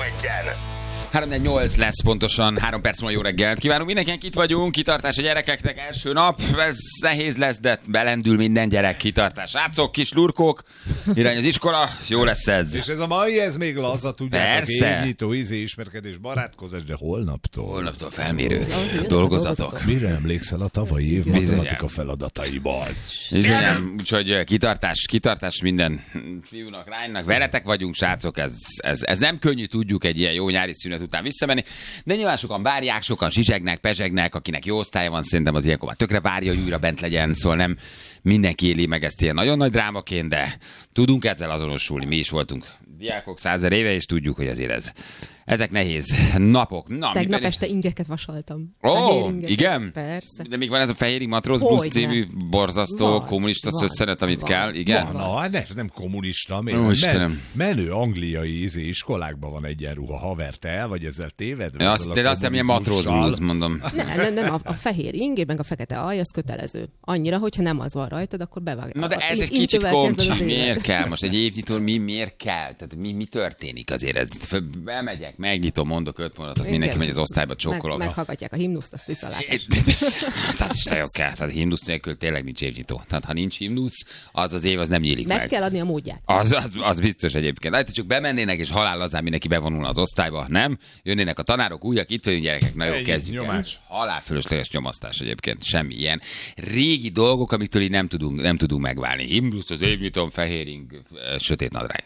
legyen. 3-8 lesz pontosan, 3 perc múlva jó reggelt kívánunk. Mindenkinek itt vagyunk, kitartás a gyerekeknek, első nap, ez nehéz lesz, de belendül minden gyerek, kitartás. Rácok, kis lurkók, irány az iskola, jó lesz ez. És ez a mai, ez még laza, tudjátok, Persze. évnyitó, ismerkedés, barátkozás, de holnaptól. Holnaptól felmérők, dolgozatok. Mire emlékszel a tavalyi év matematika feladataiban? Bizonyám, úgyhogy kitartás minden fiúnak, lánynak, veretek vagyunk, srácok, ez nem könnyű, tudjuk egy ilyen jó nyári szünet után visszamenni, de nyilván sokan várják, sokan zsizsegnek, pezsegnek, akinek jó osztálya van, szerintem az ilyenkor már tökre várja, hogy újra bent legyen, szóval nem mindenki éli meg ezt ilyen nagyon nagy drámaként, de tudunk ezzel azonosulni, mi is voltunk diákok 100 000 éve, és tudjuk, hogy azért ezek nehéz napok. Na, tegnap este ingeket vasaltam. Igen? Persze. De még van ez a Fehérig Matróz Blues című borzasztó Van, kommunista szösszenet, amit kell, igen? Na, ez nem kommunista, menő angliai iskolákban van egyenruha, haver, te el vagy ezzel tévedve? De azt nem ilyen Matróz Blues, mondom. Nem, a fehér ing, meg a fekete alj, az kötelező. Annyira, hogyha nem az van rajtad, akkor bevág. Na de ez egy kicsit komcsi, miért kell? Most egy évnyitól miért kell? Tehát mi történik azért? Bemegyek, megnyitom, mondok 5 mondatot, mindenki megy az osztályba, csókolok. Meghallgatják a himnuszt, azt viszalátás. Az is nagyon kell. Tehát himnusz nélkül tényleg nincs évnyitó. Tehát ha nincs himnusz, az év az nem nyílik meg. Meg kell adni a módját. Az biztos egyébként. Lehet, hogy csak bemennének, és halál lazán mindenki bevonulna az osztályba, nem? Jönnének a tanárok, újak, itt vagyunk gyerekek, na jó, kezdjük el. Halál fölösleges nyomasztás egyébként, semmi ilyen. Régi dolgok, amiktől így nem tudunk megválni. Himnusz, az évnyitón, fehéring, sötét nadrág.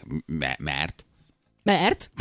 Mert?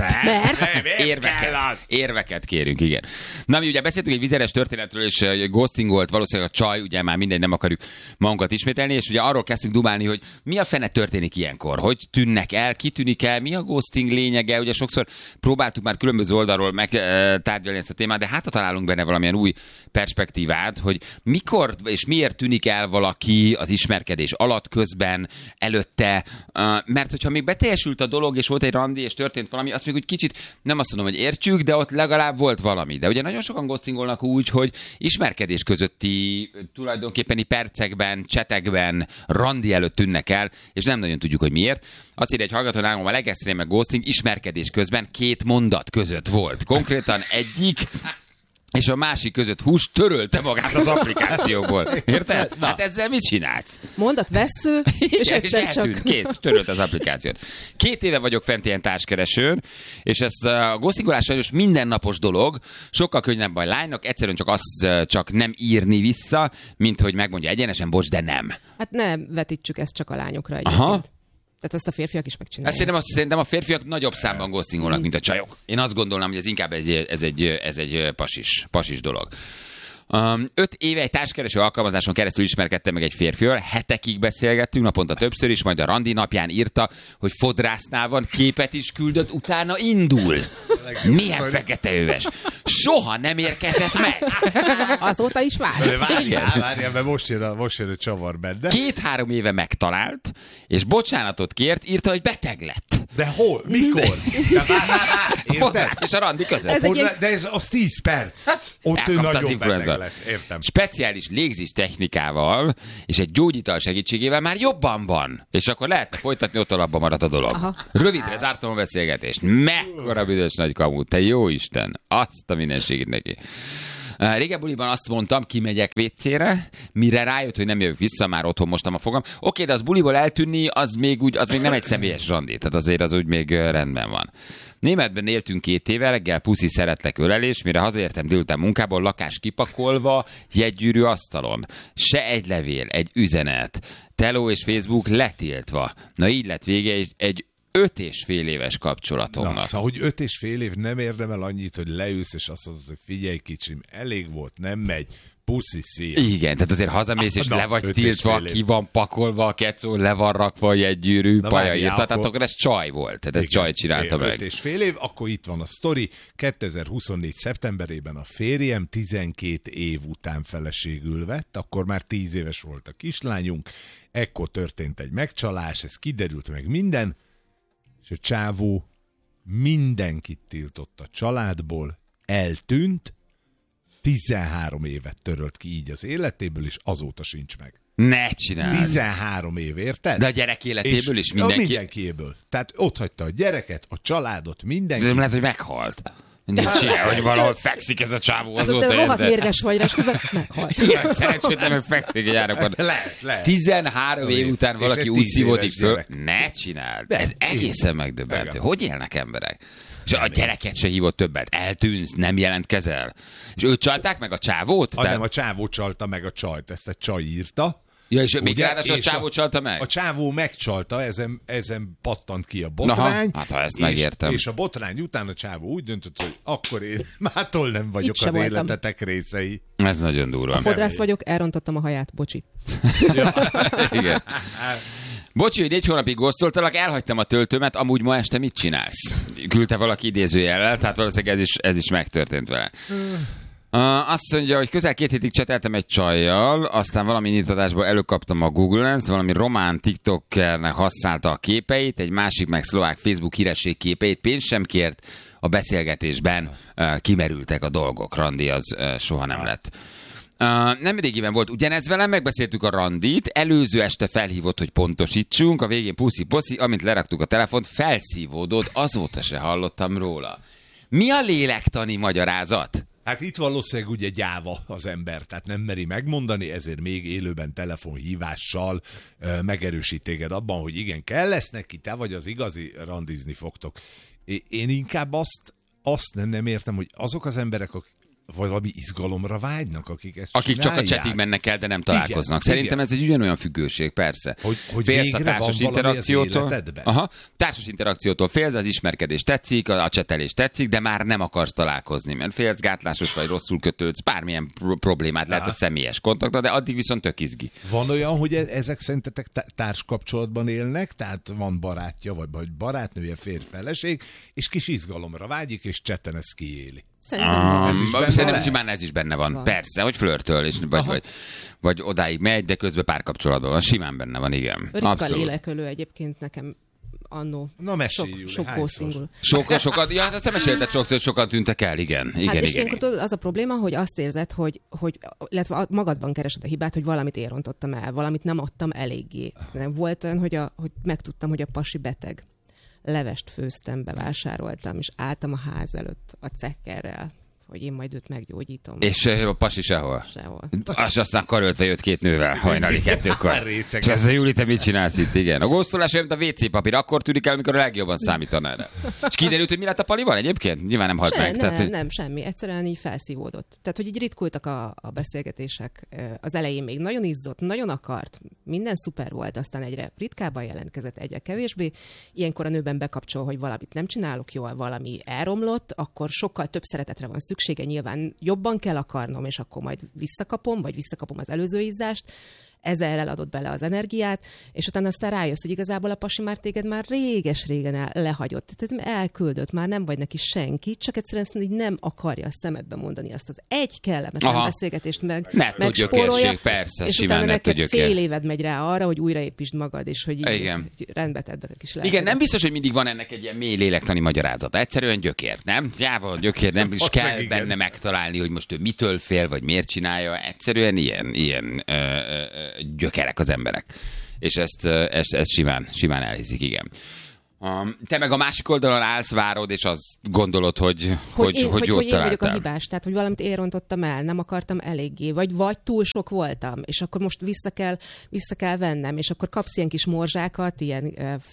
Érveket kérünk, igen. Na, mi ugye beszéltünk egy vizeres történetről, és ghostingolt valószínűleg a csaj, ugye már mindegy, nem akarjuk magunkat ismételni, és ugye arról kezdtünk dumálni, hogy mi a fene történik ilyenkor, hogy tűnnek el, ki tűnik el, mi a ghosting lényege, ugye sokszor próbáltuk már különböző oldalról megtárgyalni ezt a témát, de hát ha találunk benne valamilyen új perspektívát, hogy mikor és miért tűnik el valaki az ismerkedés alatt, közben, előtte, mert hogyha még beteljesült a dolog, és volt egy randi, és történt valami, azt még úgy kicsit nem azt mondom, hogy értjük, de ott legalább volt valami. De ugye nagyon sokan ghostingolnak úgy, hogy ismerkedés közötti tulajdonképpeni percekben, csetekben, randi előtt tűnnek el, és nem nagyon tudjuk, hogy miért. Azt írja egy hallgató nálom, a legextrémebb ghosting ismerkedés közben 2 mondat között volt. Konkrétan egyik és a másik között hús törölte magát az applikációból. Érted? Na. Hát ezzel mit csinálsz? Mondat vessző, és egyszer csak... Törölt az applikációt. 2 éve vagyok fent ilyen társkeresőn, és ez a ghostingolás sajnos mindennapos dolog, sokkal könnyebb a lánynak, egyszerűen csak nem írni vissza, mint hogy megmondja egyenesen, bocs, de nem. Hát ne vetítsük ezt csak a lányokra egyébként. Aha. Tehát ezt a férfiak is megcsinálják. Szerintem a férfiak nagyobb számban ghostingolnak, mint a csajok. Én azt gondolnám, hogy ez inkább ez egy pasis dolog. 5 éve egy társkereső alkalmazáson keresztül ismerkedtem meg egy férfival, hetekig beszélgettünk, naponta többször is, majd a randi napján írta, hogy fodrásznál van, képet is küldött, utána indul. Milyen feketeöves. Soha nem érkezett meg. Azóta is vár. Várjál, mert most jön a csavar benne. 2-3 éve megtalált, és bocsánatot kért, írta, hogy beteg lett. De hol? Mikor? A fodrász és a randi között. De ez az 10 perc. Ott ő nagyon beteg lett. Értem. Speciális légzés technikával és egy gyógyital segítségével már jobban van. És akkor lehetne folytatni, ott alapban maradt a dolog. Aha. Rövidre zártam a beszélgetést. Mekkora büdös nagy kamu, te jó Isten. Azt a mindenségét neki. Régen buliban azt mondtam, kimegyek WC-re, mire rájött, hogy nem jövök vissza, már otthon mostam a fogam. Oké, de az buliból eltűnni, az még nem egy személyes randi, tehát azért az úgy még rendben van. Németben éltünk 2 éve, reggel puszi szeretlek ölelés, mire hazaértem délután munkából, lakás kipakolva, jegygyűrű asztalon. Se egy levél, egy üzenet, teló és Facebook letiltva. Na így lett vége egy 5,5 éves kapcsolatomnak. Na, szóval, hogy 5,5 év nem érdemel annyit, hogy leülsz, és azt mondod, hogy figyelj kicsim, elég volt, nem megy, puszi, szia. Igen, tehát azért hazamész, és le vagy tiltva, ki van pakolva, a kecó, le van rakva egy gyűrű, paja írta, tehát akkor ez csaj volt, tehát ez csaj csinálta meg. 5,5 év, akkor itt van a sztori, 2024. szeptemberében a férjem 12 év után feleségül vett, akkor már 10 éves volt a kislányunk, ekkor történt egy megcsalás, ez kiderült meg minden, és a csávó mindenkit tiltott a családból, eltűnt, 13 évet törölt ki így az életéből, és azóta sincs meg. Ne csinálj. 13 év, érted? De a gyerek életéből is mindenki. Mindenkiéből. Tehát ott hagyta a gyereket, a családot, mindenki. Nem lehet, hogy meghalt. Nincs ilyen, hogy valahol fekszik ez a csávó azóta. De rohadt mérges vagy, és közben meghalt. Igen, szerencsétlen, hogy fekszik egy árakon. Lehet. 13 év után valaki úgy 10 szívódik föl. gyerek. Ne csináld. De, Ez egészen igen. megdöbbentő. Igen. Hogy élnek emberek? És a gyereket se hívott többet. Eltűnsz, nem jelentkezel. És őt csalták meg a csávót? Nem, a csávó csalta meg a csajt, ezt a csaj írta. Ja, és még Ugye? ráadásul a És csávó csalta meg? A csávó megcsalta, ezen pattant ki a botrány. Aha, hát ha ezt megértem. És a botrány után a csávó úgy döntött, hogy akkor én mától nem vagyok Itt az sem voltam. életetek részei. Ez nagyon durva. Fodrász vagyok, elrontottam a haját, bocsi. Igen. Bocsi, hogy 4 hónapig góztoltalak, elhagytam a töltőmet, amúgy ma este mit csinálsz? Küldte valaki idézőjellel, tehát valószínűleg ez is megtörtént vele. Azt mondja, hogy közel 2 hétig cseteltem egy csajjal, aztán valami nyitadásból előkaptam a Google Lens-t, valami román TikTokernek használta a képeit, egy másik meg szlovák Facebook híresség képeit, pénzt sem kért, a beszélgetésben kimerültek a dolgok, randi az soha nem lett. Nem régiben volt ugyanez velem, megbeszéltük a randit, előző este felhívott, hogy pontosítsunk, a végén puszi-poszi, amint leraktuk a telefont, felszívódott, azóta se hallottam róla. Mi a lélektani magyarázat? Hát itt valószínűleg ugye gyáva az ember, tehát nem meri megmondani, ezért még élőben telefonhívással megerősít téged abban, hogy igen, kell lesz neki, te vagy az igazi, randizni fogtok. Én inkább azt nem értem, hogy azok az emberek, akik valami izgalomra vágynak, akik ezt Akik csinálják. csak a csetig mennek el, de nem találkoznak. Igen, Szerintem ez egy ugyanolyan függőség, persze. Hogy félsz a végre társas van valami az interakciótól. életedben. Aha, társas interakciótól félsz, az ismerkedés tetszik, a csetelés tetszik, de már nem akarsz találkozni, mert félsz, gátlásos vagy, rosszul kötődsz, bármilyen problémát lehet a személyes kontaktban, de addig viszont tök izgi. Van olyan, hogy ezek szerintetek társkapcsolatban élnek, tehát van barátja, vagy barátnője, férj, feleség, és kis izgalomra vágyik, és cseten ezt kiéli. Szerintem simán ez is benne van. Persze, hogy flörtöl, és vagy odáig megy, de közben párkapcsolatban van. Simán benne van, igen. Ritka lélekölő egyébként nekem annó. Na mesélj, Júli, sok ghostingul. Sokat, ja, hát azt mesélted sokszor, hogy sokan tűntek el, igen. És ilyenkor tudod, az a probléma, hogy azt érzed, hogy illetve magadban keresed a hibát, hogy valamit én rontottam el, valamit nem adtam eléggé. Volt olyan, hogy megtudtam, hogy a pasi beteg. Levest főztem, bevásároltam, és álltam a ház előtt a cekkerrel, hogy én majd őt meggyógyítom. És a pasi sehol? Sehol. És aztán karöltve jött 2 nővel hajnali 2-kor. És ez a Júli, te mit csinálsz itt? Igen. A góztolás olyan, mint a WC papír, akkor tűnik el, amikor a legjobban számítaná erre. És kiderült, hogy mi lett a palival egyébként? Nyilván nem halt meg. Nem, semmi. Egyszerűen így felszívódott. Tehát, hogy így ritkultak a beszélgetések. Az elején még nagyon izzott, nagyon akart, minden szuper volt, aztán egyre ritkábban jelentkezett, egyre kevésbé. Ilyenkor a nőben bekapcsol, hogy valamit nem csinálok jól, valami elromlott, akkor sokkal több szeretetre van szüksége, nyilván jobban kell akarnom, és akkor majd visszakapom az előző izzást, ezerrel adott bele az energiát, és utána aztán rájössz, hogy igazából a pasi már téged már réges-régen lehagyott. Tehát elküldött, már nem vagy neki senki, csak egyszerűen így nem akarja a szemedbe mondani azt az egy kellemetlen beszélgetést megspórolja, persze, és utána neked fél éved megy rá arra, hogy újraépítsd magad, és hogy így rendbe tedd a kis lelkedet. Igen, nem biztos, hogy mindig van ennek egy ilyen mély lélektani magyarázata. Egyszerűen gyökér, nem? Gyáva gyökér, nem is kell benne megtalálni, hogy most ő mitől fél, vagy miért csinálja. Egyszerűen ilyen gyökerek az emberek. És ezt simán elhiszik, igen. Te meg a másik oldalon állsz, várod, és azt gondolod, hogy jót találtál. Én vagyok a hibás, tehát hogy valamit én rontottam el, nem akartam eléggé, vagy túl sok voltam, és akkor most vissza kell vennem, és akkor kapsz ilyen kis morzsákat, ilyen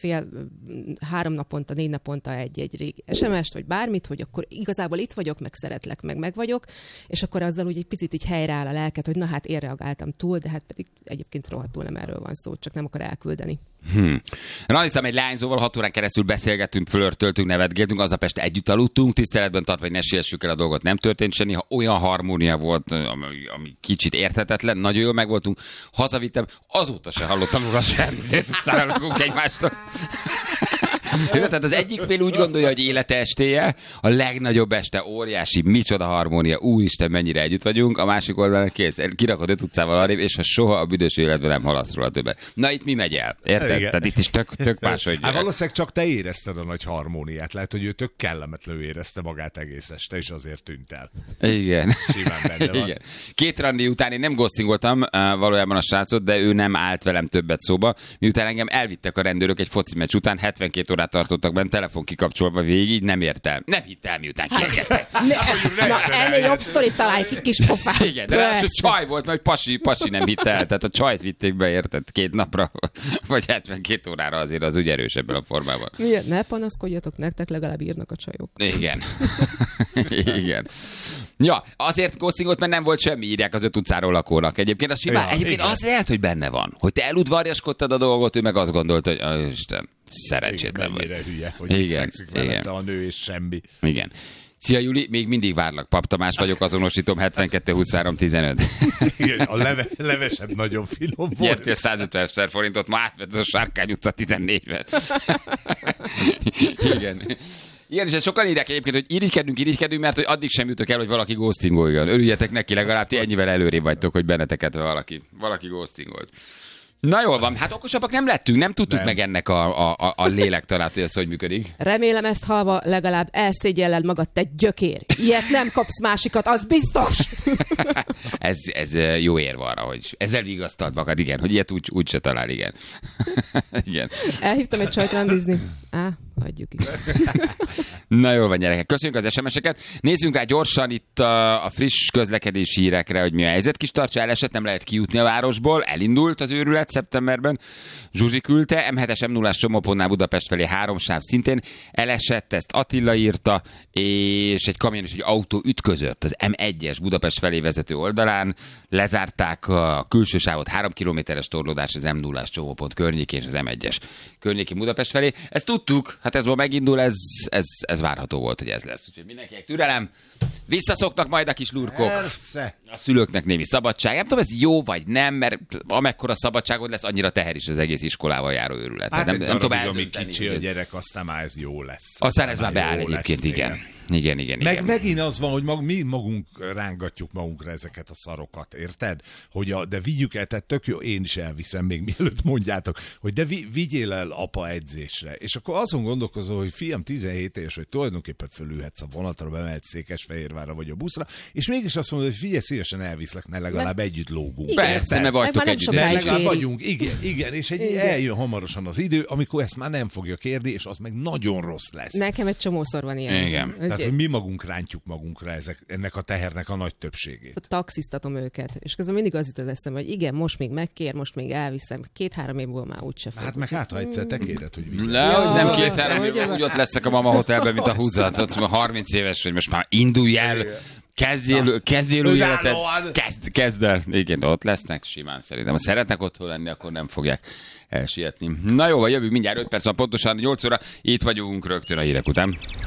3 naponta, 4 naponta egy SMS-t, vagy bármit, hogy akkor igazából itt vagyok, meg szeretlek, meg vagyok, és akkor azzal úgy egy picit így helyreáll a lelked, hogy na hát én reagáltam túl, de hát pedig egyébként rohadtul nem erről van szó, csak nem akar elküldeni. Randiztam egy lányzóval, 6 órán keresztül beszélgettünk, flörtöltünk, nevetgéltünk, aznap este együtt aludtunk, tiszteletben tartva, hogy ne siessük el a dolgot, nem történt semmi, ha olyan harmónia volt, ami kicsit érthetetlen, nagyon jól megvoltunk, hazavittem, azóta se hallottam róla semmit, utcára lakunk egymástól. Tehát az egyik fél úgy gondolja, hogy élete estéje, a legnagyobb este, óriási, micsoda harmónia, úristen, mennyire együtt vagyunk, a másik oldalon kész, kirakod 5 utcával arrébb, és ha soha a büdös életben nem halasz róla többet. Na itt mi megy el? Érted? Igen. Tehát itt is tök máshogy. Hát valószínűleg csak te érezted a nagy harmóniát. Lehet, hogy ő tök kellemetlenül érezte magát egész este, és azért tűnt el. Igen. Simán benne van. Igen. 2 randi után én nem ghostingoltam valójában a srácot, de ő nem állt velem többet szóba. Miután engem elvittek a rendőrök egy foci meccs után, 72 órát tartottak benne, telefon kikapcsolva végig, nem ért el. Nem hitt el, miután kiengedtek. Na, ennél jobb sztorit találj ki, kis pofán. Igen, de ráadásul csaj volt, mert pasi nem hitte el. Tehát a csajt vitték be, érted, 2 napra, vagy 72 órára, azért az úgy erős ebben a formában. Miért? Ne panaszkodjatok, nektek legalább írnak a csajok. Igen. Igen. Ja, azért ghostingolt, mert nem volt semmi, írják az 5 utcáról lakónak. Egyébként az simán, egyébként az lehet, hogy benne van, hogy te eludvarjaskodtad a dolgot, ő meg azt gondolta, hogy Isten, szerencsétlen vagy. Mennyire hülye, hogy itt fekszik velette a nő és semmi. Igen. Szia Juli, még mindig várlak. Pap Tamás vagyok, azonosítom 72 23 15. Igen, a levesebb nagyon finom volt. Nyertél 150 000 forintot, ma átvetted a Sárkány utca 14-ben. Igen. Igen, és ezt sokan írják egyébként, hogy irigykedünk, mert hogy addig sem jutok el, hogy valaki ghostingoljon. Örüljetek neki, legalább ti ennyivel előrébb vagytok, hogy benneteket valaki ghostingolt. Na jól van, hát okosabbak nem lettünk, nem tudtuk meg ennek a lélektanát, hogy ez hogy működik. Remélem ezt hallva legalább elszégyelled magad, te gyökér. Ilyet nem kapsz másikat, az biztos! ez jó érv arra, hogy ezzel vigasztalt magad, igen, hogy ilyet úgy se talál, igen. Igen. Elhívtam egy csajt randizni. Hagyjuk is. Na jól van, gyerekek. Köszönjük az SMS-eket. Nézzünk rá gyorsan itt a friss közlekedési hírekre, hogy mi a helyzet. Kis Tarcsa elesett, nem lehet kijutni a városból. Elindult az őrület szeptemberben. Zsuzsi küldte, M7-es M0-as csomópontnál Budapest felé 3 sáv szintén elesett, ezt Attila írta, és egy kamion és egy autó ütközött az M1-es Budapest felé vezető oldalán. Lezárták a külső sávot, 3 kilométeres torlódás az M0-as csomópont környékén és az M1-es környékén Budapest felé. Ezt tudtuk, hát ez ma megindul, ez várható volt, hogy ez lesz. Úgyhogy mindenkinek türelem, visszaszoktak majd a kis lurkok. Persze. A szülőknek némi szabadság. Nem tudom, ez jó vagy nem, mert amekkora szabadságod lesz, annyira teher is az egész iskolával járó őrület. Hát nem tudom amíg kicsi a gyerek, aztán már ez jó lesz. Aztán ez már beáll egyébként, igen. Igen. Megint az van, hogy mi magunk rángatjuk magunkra ezeket a szarokat, érted? De vigyük el, tehát tök jó, én is elviszem, még mielőtt mondjátok, hogy de vigyél el apa edzésre. És akkor azon gondolkozol, hogy fiam 17 éves, hogy tulajdonképpen fölülhetsz a vonatra, bemehetsz Székesfehérvárra vagy a buszra, és mégis azt mondod, hogy figyelj, szívesen elviszlek, mert legalább együtt lógunk. Persze, mert vagytok együtt. Legalább vagyunk, igen, és eljön hamarosan az idő, amikor ezt már nem fogja kérni, és az meg nagyon rossz lesz. Nekem egy csomószor van ilyen. Igen. Tehát, hogy mi magunk rántjuk magunkra ennek a tehernek a nagy többségét. Taxisztatom őket, és közben mindig az jut az eszembe, hogy igen, most még megkér, most még elviszem. 2-3 év múlva már úgyse fog. Hát meg ha egyszer te kéred, hogy vigyél. Nem 2-3 év, úgy ott leszek a mama hotelben, mint a húzat. Ott 30 éves, hogy most már indulj el, kezdjél új életet. Kezd el. Igen, ott lesznek simán szerintem. Ha szeretnek otthon lenni, akkor nem fogják elsietni. Na jó, jövünk mindjárt 5 perc, pontosan 8 óra. Itt vagyunk rögtön a hírek után.